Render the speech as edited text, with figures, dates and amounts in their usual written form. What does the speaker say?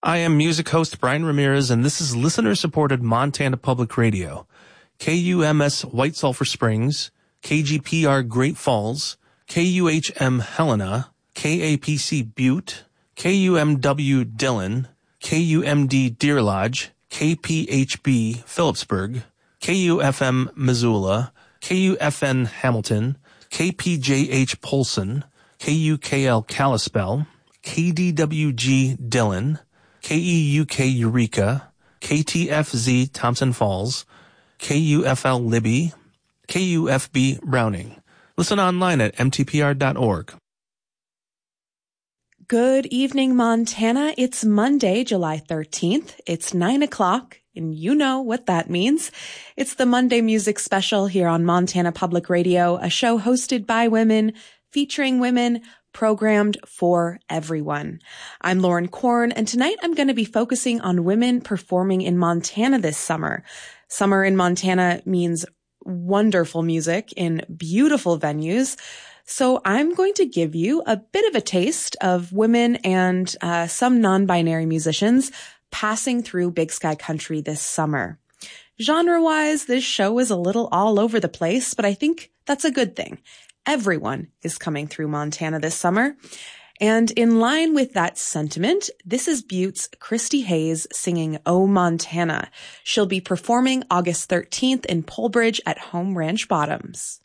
I am music host Brian Ramirez, and this is listener-supported Montana Public Radio. KUMS White Sulphur Springs, KGPR Great Falls, KUHM Helena, KAPC Butte, KUMW Dillon, KUMD Deer Lodge, KPHB Phillipsburg, KUFM Missoula, KUFN Hamilton, KPJH Polson, KUKL Kalispell, KDWG Dillon, KEUK Eureka, KTFZ Thompson Falls, KUFL Libby, KUFB Browning. Listen online at mtpr.org. Good evening, Montana. It's Monday, July 13th. It's 9 o'clock, and you know what that means. It's the Monday Music Special here on Montana Public Radio, a show hosted by women, featuring women, programmed for everyone. I'm Lauren Korn, and tonight I'm going to be focusing on women performing in Montana this summer. Summer in Montana means wonderful music in beautiful venues. So I'm going to give you a bit of a taste of women and some non-binary musicians passing through Big Sky Country this summer. Genre-wise, this show is a little all over the place, but I think that's a good thing. Everyone is coming through Montana this summer. And in line with that sentiment, this is Butte's Christy Hayes singing Oh Montana. She'll be performing August 13th in Polbridge at Home Ranch Bottoms.